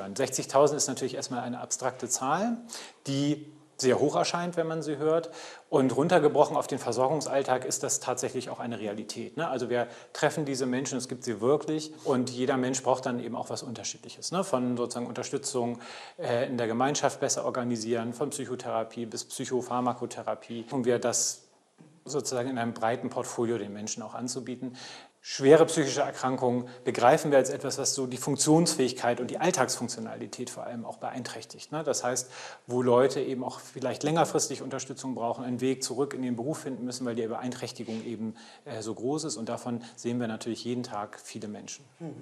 hören. 60.000 ist natürlich erstmal eine abstrakte Zahl, die sehr hoch erscheint, wenn man sie hört. Und runtergebrochen auf den Versorgungsalltag ist das tatsächlich auch eine Realität. Ne? Also wir treffen diese Menschen, es gibt sie wirklich. Und jeder Mensch braucht dann eben auch was Unterschiedliches. Ne? Von sozusagen Unterstützung in der Gemeinschaft besser organisieren, von Psychotherapie bis Psychopharmakotherapie. Und wir das sozusagen in einem breiten Portfolio den Menschen auch anzubieten. Schwere psychische Erkrankungen begreifen wir als etwas, was so die Funktionsfähigkeit und die Alltagsfunktionalität vor allem auch beeinträchtigt. Das heißt, wo Leute eben auch vielleicht längerfristig Unterstützung brauchen, einen Weg zurück in den Beruf finden müssen, weil die Beeinträchtigung eben so groß ist. Und davon sehen wir natürlich jeden Tag viele Menschen.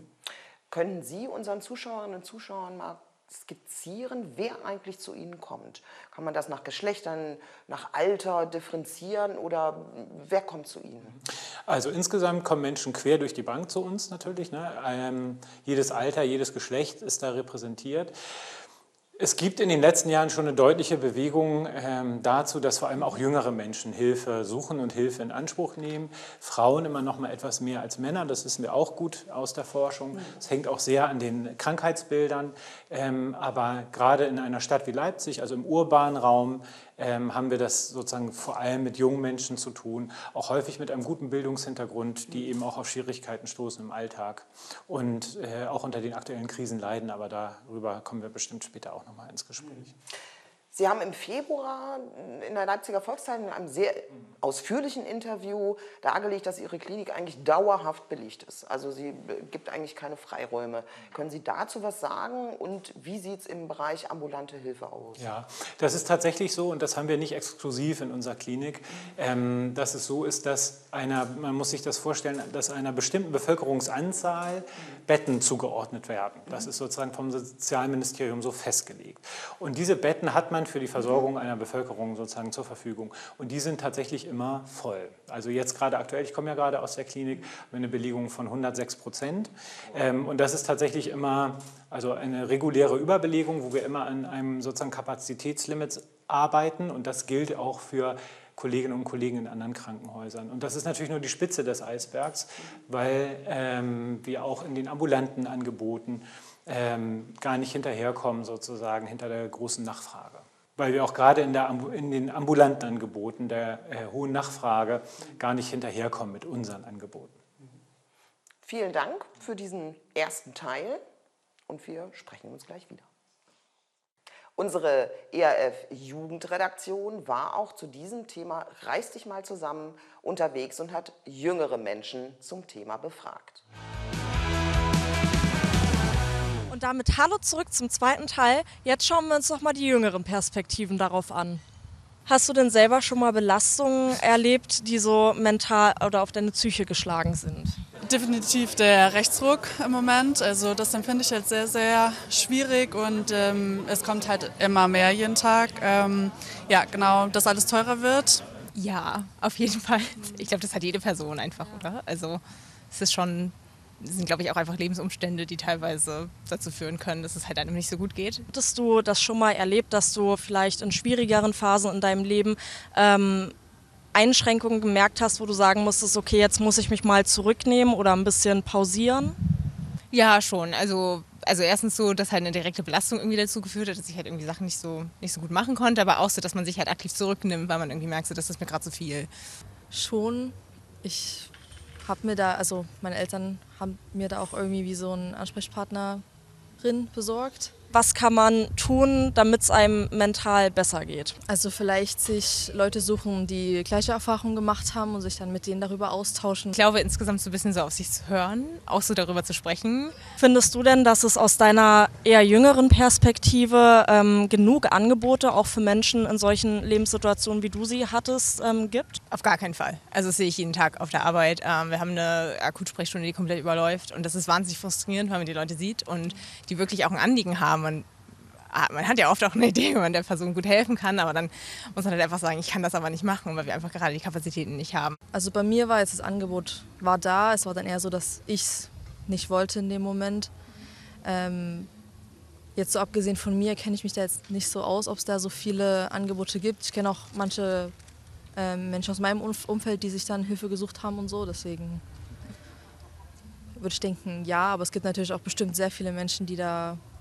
Können Sie unseren Zuschauerinnen und Zuschauern mal skizzieren, wer eigentlich zu Ihnen kommt? Kann man das nach Geschlechtern, nach Alter differenzieren oder wer kommt zu Ihnen? Also insgesamt kommen Menschen quer durch die Bank zu uns natürlich. Ne? Jedes Alter, jedes Geschlecht ist da repräsentiert. Es gibt in den letzten Jahren schon eine deutliche Bewegung dazu, dass vor allem auch jüngere Menschen Hilfe suchen und Hilfe in Anspruch nehmen. Frauen immer noch mal etwas mehr als Männer, das wissen wir auch gut aus der Forschung. Es hängt auch sehr an den Krankheitsbildern. Aber gerade in einer Stadt wie Leipzig, also im urbanen Raum, haben wir das sozusagen vor allem mit jungen Menschen zu tun, auch häufig mit einem guten Bildungshintergrund, die eben auch auf Schwierigkeiten stoßen im Alltag und auch unter den aktuellen Krisen leiden, aber darüber kommen wir bestimmt später auch nochmal ins Gespräch. Sie haben im Februar in der Leipziger Volkszeitung in einem sehr ausführlichen Interview dargelegt, dass Ihre Klinik eigentlich dauerhaft belegt ist. Also sie gibt eigentlich keine Freiräume. Können Sie dazu was sagen und wie sieht es im Bereich ambulante Hilfe aus? Ja, das ist tatsächlich so und das haben wir nicht exklusiv in unserer Klinik, dass es so ist, dass man muss sich das vorstellen, dass einer bestimmten Bevölkerungsanzahl Betten zugeordnet werden. Das ist sozusagen vom Sozialministerium so festgelegt. Und diese Betten hat man für die Versorgung einer Bevölkerung sozusagen zur Verfügung. Und die sind tatsächlich immer voll. Also jetzt gerade aktuell, ich komme ja gerade aus der Klinik, haben wir eine Belegung von 106%. Und das ist tatsächlich immer also eine reguläre Überbelegung, wo wir immer an einem sozusagen Kapazitätslimit arbeiten. Und das gilt auch für Kolleginnen und Kollegen in anderen Krankenhäusern. Und das ist natürlich nur die Spitze des Eisbergs, weil wir auch in den ambulanten Angeboten gar nicht hinterherkommen, sozusagen hinter der großen Nachfrage. Weil wir auch gerade in den ambulanten Angeboten der hohen Nachfrage gar nicht hinterherkommen mit unseren Angeboten. Vielen Dank für diesen ersten Teil und wir sprechen uns gleich wieder. Unsere ERF-Jugendredaktion war auch zu diesem Thema Reiß dich mal zusammen unterwegs und hat jüngere Menschen zum Thema befragt. Und damit hallo zurück zum zweiten Teil. Jetzt schauen wir uns noch mal die jüngeren Perspektiven darauf an. Hast du denn selber schon mal Belastungen erlebt, die so mental oder auf deine Psyche geschlagen sind? Definitiv der Rechtsruck im Moment. Also das empfinde ich als sehr, sehr schwierig und es kommt halt immer mehr jeden Tag. Ja, genau, dass alles teurer wird. Ja, auf jeden Fall. Ich glaube, das hat jede Person einfach, oder? Also es sind, glaube ich, auch einfach Lebensumstände, die teilweise dazu führen können, dass es halt einem nicht so gut geht. Hattest du das schon mal erlebt, dass du vielleicht in schwierigeren Phasen in deinem Leben Einschränkungen gemerkt hast, wo du sagen musstest, okay, jetzt muss ich mich mal zurücknehmen oder ein bisschen pausieren? Ja, schon. Also erstens so, dass halt eine direkte Belastung irgendwie dazu geführt hat, dass ich halt irgendwie Sachen nicht so gut machen konnte, aber auch so, dass man sich halt aktiv zurücknimmt, weil man irgendwie merkt, so, das ist mir gerade zu viel. Schon. Ich habe mir da, also meine Eltern haben mir da auch irgendwie wie so eine Ansprechpartnerin besorgt. Was kann man tun, damit es einem mental besser geht? Also vielleicht sich Leute suchen, die gleiche Erfahrungen gemacht haben und sich dann mit denen darüber austauschen. Ich glaube, insgesamt so ein bisschen so auf sich zu hören, auch so darüber zu sprechen. Findest du denn, dass es aus deiner eher jüngeren Perspektive genug Angebote auch für Menschen in solchen Lebenssituationen, wie du sie hattest, gibt? Auf gar keinen Fall. Also das sehe ich jeden Tag auf der Arbeit. Wir haben eine Akutsprechstunde, die komplett überläuft und das ist wahnsinnig frustrierend, weil man die Leute sieht und die wirklich auch ein Anliegen haben. Man hat ja oft auch eine Idee, wie man der Person gut helfen kann, aber dann muss man halt einfach sagen, ich kann das aber nicht machen, weil wir einfach gerade die Kapazitäten nicht haben. Also bei mir war jetzt das Angebot da, es war dann eher so, dass ich es nicht wollte in dem Moment. Jetzt so abgesehen von mir kenne ich mich da jetzt nicht so aus, ob es da so viele Angebote gibt. Ich kenne auch manche Menschen aus meinem Umfeld, die sich dann Hilfe gesucht haben und so, deswegen würde ich denken, ja, aber es gibt natürlich auch bestimmt sehr viele Menschen, die da